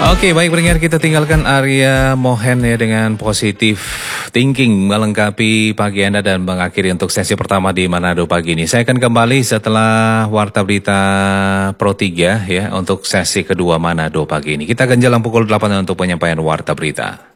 Oke, baik pendengar, kita tinggalkan Arya Mohen ya dengan positif thinking melengkapi pagi Anda dan mengakhiri untuk sesi pertama di Manado pagi ini. Saya akan kembali setelah Warta Berita Pro 3 ya untuk sesi kedua Manado pagi ini. Kita akan jalan pukul 8 untuk penyampaian Warta Berita.